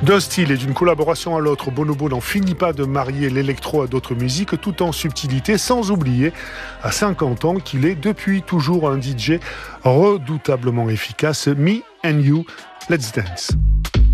D'un style et d'une collaboration à l'autre, Bonobo n'en finit pas de marier l'électro à d'autres musiques tout en subtilité, sans oublier, à 50 ans, qu'il est depuis toujours un DJ redoutablement efficace. Me and You, let's dance.